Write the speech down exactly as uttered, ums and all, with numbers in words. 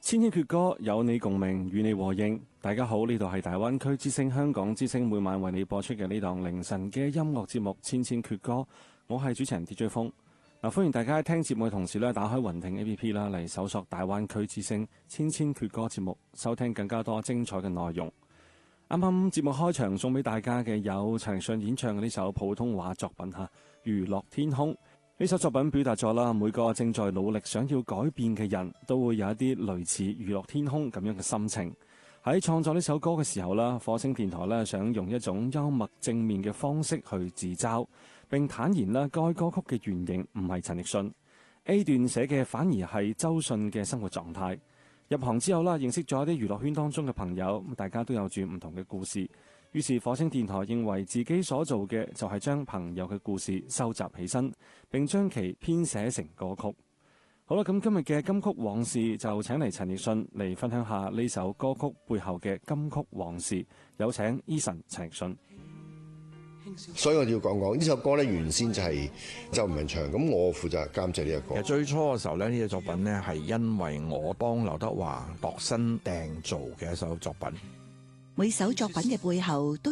千千闕歌，有你共鳴，與你和應。大家好，呢度係大灣區之聲香港之聲，每晚為你播出嘅呢檔凌晨嘅音樂節目《千千闕歌》，我係主持人 D J 風。嗱，歡迎大家喺聽節目嘅同時咧，打開雲聽 A P P 啦，嚟搜索大灣區之聲千千闕歌節目，收聽更加多精彩嘅內容。啱啱節目開場送俾大家嘅有陳奕迅演唱嘅呢首普通話作品吓，《娛樂天空》。呢首作品表達咗啦，每個正在努力想要改變嘅人都會有一啲類似娛樂天空咁樣嘅心情。喺創作呢首歌嘅時候啦，火星電台咧想用一種幽默正面嘅方式去自嘲，並坦言啦，該歌曲嘅原型唔係陳奕迅 A 段寫嘅，反而係周迅嘅生活狀態。入行之後啦，認識咗一啲娛樂圈當中嘅朋友，大家都有住唔同嘅故事。於是火星電台認為自己所做嘅就係將朋友嘅故事收集起身，並將其編寫成歌曲。好啦，咁今日嘅金曲往事就請嚟陳奕迅嚟分享下呢首歌曲背後嘅金曲往事。有請 Eason 陳奕迅。 所以我要講講呢首歌咧，原先就係周文唱，咁我負責監製呢一個。 其實最初嘅時候咧，呢隻作品咧係因為我幫劉德華度身訂造嘅一首作品。 每首作品嘅背後都